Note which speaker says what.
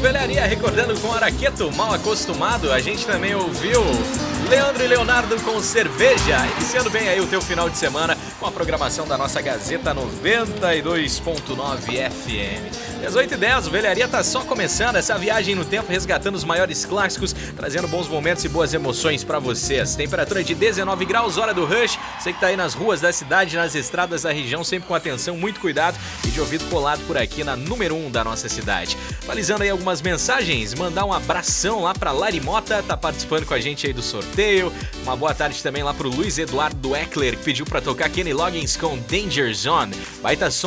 Speaker 1: Velharia recordando com Araqueto, Mal Acostumado. A gente também ouviu Leandro e Leonardo com Cerveja. Iniciando bem aí o teu final de semana com a programação da nossa Gazeta 92.9 FM. 18h10, o Velharia tá só começando essa viagem no tempo, resgatando os maiores clássicos, trazendo bons momentos e boas emoções pra vocês. Temperatura de 19 graus, hora do rush. Você que tá aí nas ruas da cidade, nas estradas da região, sempre com atenção, muito cuidado e de ouvido colado por aqui na número 1 da nossa cidade. Atualizando aí algumas mensagens, mandar um abração lá pra Lari Mota, tá participando com a gente aí do sorteio. Uma boa tarde também lá pro Luiz Eduardo Eckler, que pediu pra tocar Kenny Loggins com Danger Zone. Baita som